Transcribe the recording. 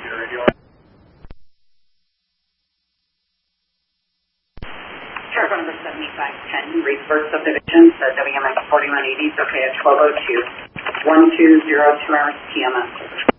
Trevor number 7510, Reedsburg subdivision, said WMX 4180, okay at 12:02, 1202 TMS.